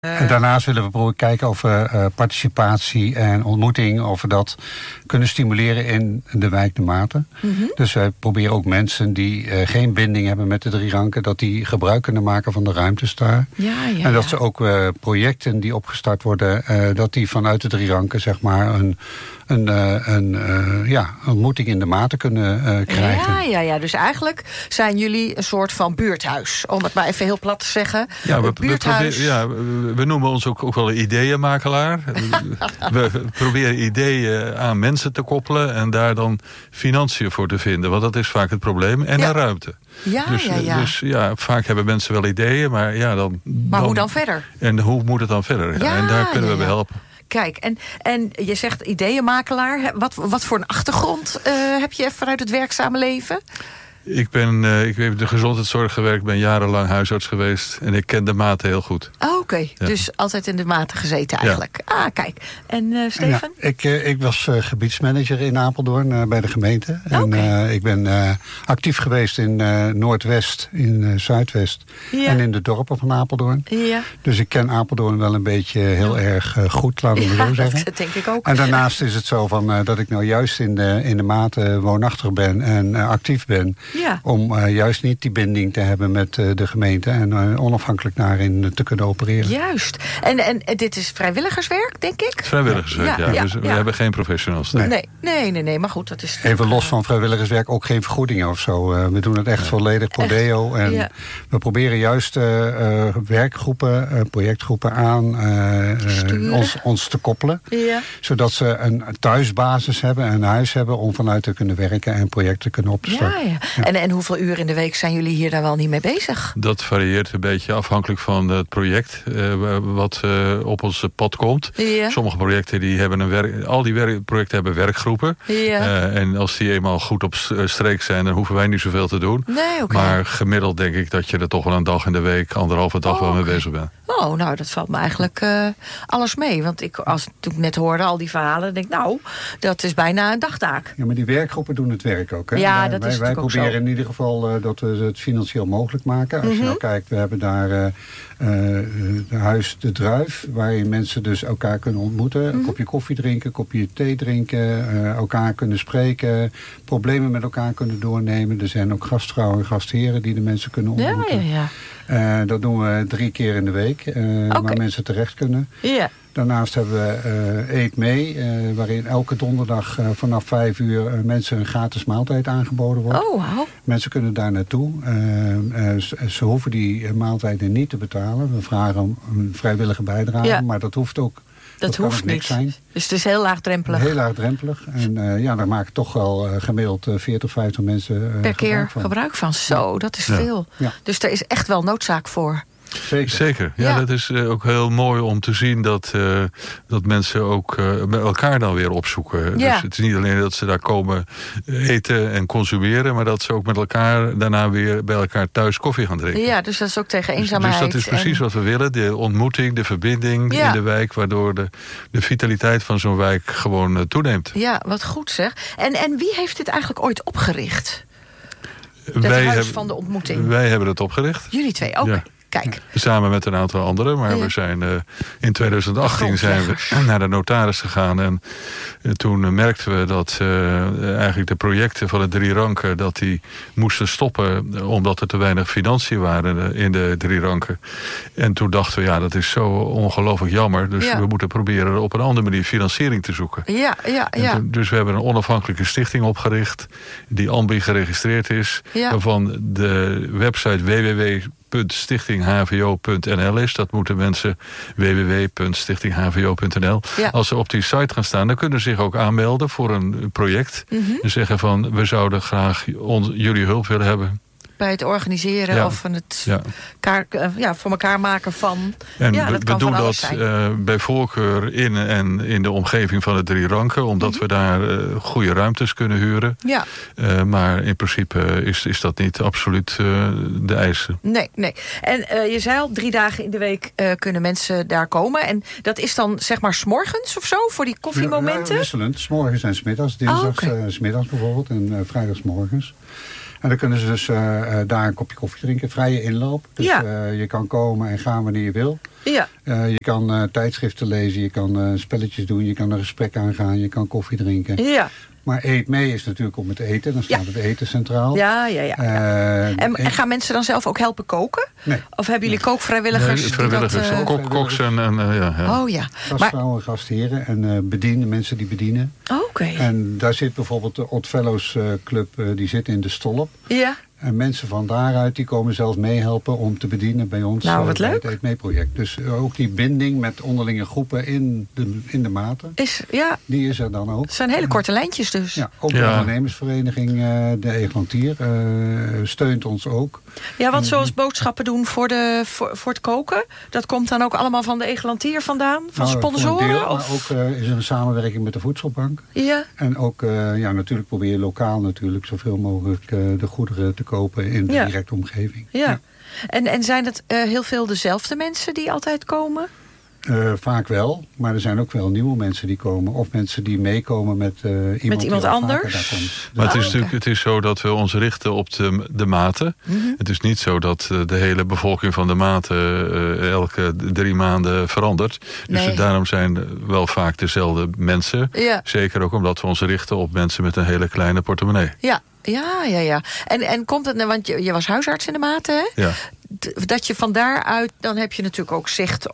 En daarnaast willen we proberen kijken of we participatie en ontmoeting, of we dat kunnen stimuleren in de wijk De Maten. Mm-hmm. Dus wij proberen ook mensen die geen binding hebben met de Drie Ranken, dat die gebruik kunnen maken van de ruimtes daar. Ja, en dat ze ook projecten die opgestart worden, dat die vanuit de Drie Ranken zeg maar een ontmoeting in De Maten kunnen krijgen. Ja, dus eigenlijk zijn jullie een soort van buurthuis, om het maar even heel plat te zeggen. Ja, we noemen ons ook wel een ideeënmakelaar. We proberen ideeën aan mensen te koppelen en daar dan financiën voor te vinden. Want dat is vaak het probleem. En een ruimte. Dus vaak hebben mensen wel ideeën, maar hoe dan verder? En hoe moet het dan verder? En daar kunnen we bij helpen. Kijk, en je zegt ideeënmakelaar. Wat voor een achtergrond heb je vanuit het werkzame leven? Ik heb de gezondheidszorg gewerkt, ben jarenlang huisarts geweest. En ik ken De Maten heel goed. Oké. Dus altijd in De Maten gezeten eigenlijk. Ja. Kijk. En Stefan? Ja, ik was gebiedsmanager in Apeldoorn bij de gemeente. En ik ben actief geweest in Noordwest, in Zuidwest en in de dorpen van Apeldoorn. Ja. Dus ik ken Apeldoorn wel een beetje heel erg goed, laten we zo zeggen. Dat denk ik ook. En daarnaast is het zo dat ik nou juist in de Maten woonachtig ben en actief ben. Ja. Om juist niet die binding te hebben met de gemeente en onafhankelijk daarin te kunnen opereren. Juist. En dit is vrijwilligerswerk, denk ik? Vrijwilligerswerk, Dus we hebben geen professionals. Nee, maar goed, dat is... Even los van vrijwilligerswerk, ook geen vergoedingen of zo. We doen het echt volledig pro deo. En we proberen juist werkgroepen, projectgroepen aan ons te koppelen. Ja. Zodat ze een thuisbasis hebben, een huis hebben om vanuit te kunnen werken en projecten te kunnen opstarten. Ja. En hoeveel uren in de week zijn jullie hier daar wel niet mee bezig? Dat varieert een beetje afhankelijk van het project wat op ons pad komt. Ja. Sommige projecten die hebben al die projecten hebben werkgroepen. Ja. En als die eenmaal goed op streek zijn, dan hoeven wij niet zoveel te doen. Nee, maar gemiddeld denk ik dat je er toch wel een dag in de week, anderhalve dag wel mee bezig bent. Oh, nou, dat valt me eigenlijk alles mee. Want toen ik net hoorde al die verhalen, denk ik, dat is bijna een dagtaak. Ja, maar die werkhuisgroepen doen het werk ook. Hè? Ja, dat is wij proberen zo. In ieder geval dat we het financieel mogelijk maken. Als je nou kijkt, we hebben daar Huis de Druif, waarin mensen dus elkaar kunnen ontmoeten. Een kopje koffie drinken, een kopje thee drinken, elkaar kunnen spreken, problemen met elkaar kunnen doornemen. Er zijn ook gastvrouwen en gastheren die de mensen kunnen ontmoeten. Ja. Dat doen we 3 keer in de week, waar mensen terecht kunnen. Ja. Daarnaast hebben we Eet Mee, waarin elke donderdag vanaf 5 uur mensen een gratis maaltijd aangeboden wordt. Oh, wow. Mensen kunnen daar naartoe. Ze hoeven die maaltijden niet te betalen. We vragen om een vrijwillige bijdrage, maar dat hoeft ook. Dat hoeft niet. Zijn. Dus het is heel laagdrempelig. Heel laagdrempelig. En daar maken toch wel gemiddeld 40, 50 mensen per keer gebruik van. Zo, dat is veel. Ja. Dus er is echt wel noodzaak voor. Zeker. Ja, dat is ook heel mooi om te zien dat mensen ook met elkaar dan weer opzoeken. Ja. Dus het is niet alleen dat ze daar komen eten en consumeren, maar dat ze ook met elkaar daarna weer bij elkaar thuis koffie gaan drinken. Ja, dus dat is ook tegen eenzaamheid. Dus dat is precies wat we willen. De ontmoeting, de verbinding in de wijk, waardoor de vitaliteit van zo'n wijk gewoon toeneemt. Ja, wat goed zeg. En wie heeft dit eigenlijk ooit opgericht? Het huis van de ontmoeting. Wij hebben het opgericht. Jullie twee ook? Ja. Kijk. Samen met een aantal anderen. Maar we zijn in 2018 zijn we naar de notaris gegaan. En toen merkten we dat eigenlijk de projecten van de Drie Ranken, dat die moesten stoppen omdat er te weinig financiën waren in de Drie Ranken. En toen dachten we, dat is zo ongelooflijk jammer. Dus we moeten proberen op een andere manier financiering te zoeken. Dus we hebben een onafhankelijke stichting opgericht die ANBI geregistreerd is. Waarvan de website www.stichtinghvo.nl is. Dat moeten mensen www.stichtinghvo.nl. Ja. Als ze op die site gaan staan, dan kunnen ze zich ook aanmelden voor een project. En zeggen van, we zouden graag jullie hulp willen hebben bij het organiseren of van het voor elkaar maken van. En we doen dat bij voorkeur in de omgeving van de Drie Ranken, omdat we daar goede ruimtes kunnen huren. Ja. Maar in principe is dat niet absoluut de eisen. Nee. En je zei al, 3 dagen in de week kunnen mensen daar komen. En dat is dan zeg maar 's morgens of zo, voor die koffiemomenten? Ja, wisselend. 's Morgens en 's middags. Dinsdags 's middags bijvoorbeeld en vrijdags 's morgens. En dan kunnen ze dus daar een kopje koffie drinken. Vrije inloop. Dus je kan komen en gaan wanneer je wil. Ja. Je kan tijdschriften lezen, je kan spelletjes doen, je kan een gesprek aangaan, je kan koffie drinken. Ja. Maar eet mee is natuurlijk om het eten. Dan staat het eten centraal. Ja. En gaan mensen dan zelf ook helpen koken? Nee. Of hebben jullie kookvrijwilligers? Nee, vrijwilligers. Koks en Oh ja. Gastvrouwen, gastheren en mensen die bedienen. Oké. En daar zit bijvoorbeeld de Odd Fellows Club, die zit in de Stolp. Ja. En mensen van daaruit die komen zelfs meehelpen om te bedienen bij ons. Nou, wat leuk. Het Eet Mee project. Dus ook die binding met onderlinge groepen in de maten. Die is er dan ook. Het zijn hele korte lijntjes dus. Ja, ook de ondernemersvereniging De Eglantier steunt ons ook. Ja, want zoals boodschappen doen voor het koken, dat komt dan ook allemaal van de Eglantier vandaan? Van sponsoren? Voor een deel, maar ook is er een samenwerking met de Voedselbank. Ja. En ook natuurlijk probeer je lokaal natuurlijk zoveel mogelijk de goederen te kopen in de directe omgeving. Ja. En zijn het heel veel dezelfde mensen die altijd komen? Vaak wel, maar er zijn ook wel nieuwe mensen die komen. Of mensen die meekomen met iemand anders. Maar het is zo dat we ons richten op de maten. Mm-hmm. Het is niet zo dat de hele bevolking van de maten elke 3 maanden verandert. Dus daarom zijn wel vaak dezelfde mensen. Ja. Zeker ook omdat we ons richten op mensen met een hele kleine portemonnee. Ja. Ja. En komt het, want je was huisarts in de Maten, hè? Ja. Dat je van daaruit, dan heb je natuurlijk ook zicht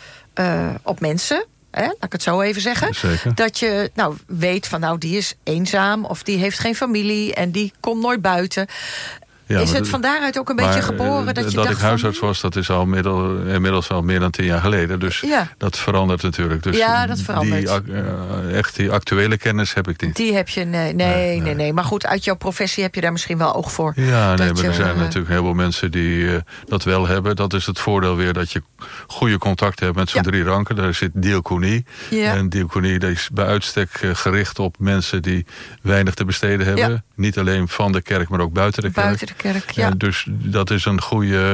op mensen. Laat ik het zo even zeggen. Zeker. Dat je weet van die is eenzaam of die heeft geen familie en die komt nooit buiten. Ja, is het van daaruit ook een beetje geboren dat je dacht ik huisarts was, dat is al inmiddels al meer dan 10 jaar geleden. Dus dat verandert natuurlijk. Dus dat verandert. Die actuele kennis heb ik niet. Die heb je, nee. Maar goed, uit jouw professie heb je daar misschien wel oog voor. Ja, maar er zijn natuurlijk heel veel mensen die dat wel hebben. Dat is het voordeel weer dat je goede contacten hebt met zo'n 3 ranken. Daar zit diaconie. Ja. En diaconie is bij uitstek gericht op mensen die weinig te besteden hebben. Ja. Niet alleen van de kerk, maar ook buiten de kerk. Dus dat is een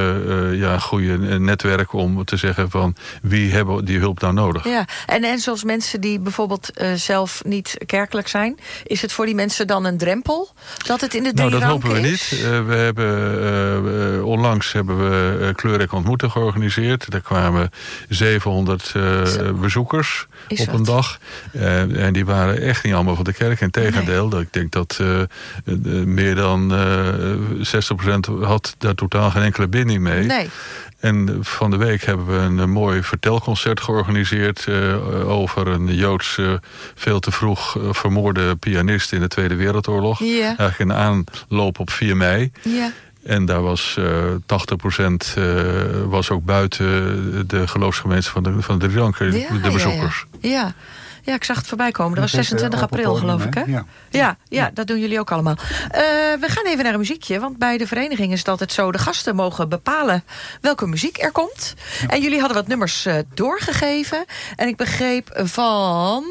goede netwerk om te zeggen van wie hebben die hulp nou nodig. Ja, en zoals mensen die bijvoorbeeld zelf niet kerkelijk zijn, is het voor die mensen dan een drempel dat het in de 3 ranken is? Dat hopen we niet. We hebben onlangs kleurrijk ontmoeten georganiseerd. Daar kwamen 700 bezoekers op een dag. En die waren echt niet allemaal van de kerk. Integendeel, ik denk dat meer dan 60% had daar totaal geen enkele binding mee. Nee. En van de week hebben we een mooi vertelconcert georganiseerd over een Joods veel te vroeg vermoorde pianist in de Tweede Wereldoorlog. Yeah. Eigenlijk een aanloop op 4 mei. Yeah. En daar was 80% was ook buiten de geloofsgemeenschap van de 3 ranken, de bezoekers. Ja, ik zag het voorbij komen. Dat was 26 april, geloof ik, hè? Ja, dat doen jullie ook allemaal. We gaan even naar een muziekje, want bij de vereniging is het altijd zo, de gasten mogen bepalen welke muziek er komt. Ja. En jullie hadden wat nummers doorgegeven. En ik begreep van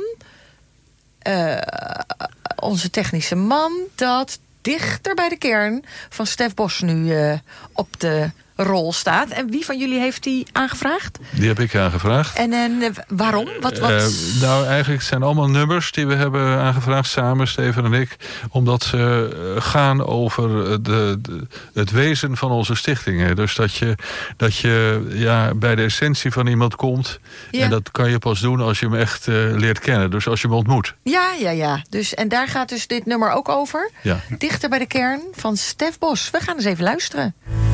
onze technische man dat Dichter bij de Kern van Stef Bos nu op de rol staat. En wie van jullie heeft die aangevraagd? Die heb ik aangevraagd. En waarom? Nou, eigenlijk zijn allemaal nummers die we hebben aangevraagd samen, Steven en ik. Omdat ze gaan over het wezen van onze stichtingen. Dus dat je bij de essentie van iemand komt. Ja. En dat kan je pas doen als je hem echt leert kennen. Dus als je hem ontmoet. Ja. Dus, en daar gaat dus dit nummer ook over. Ja. Dichter bij de Kern van Stef Bos. We gaan eens even luisteren.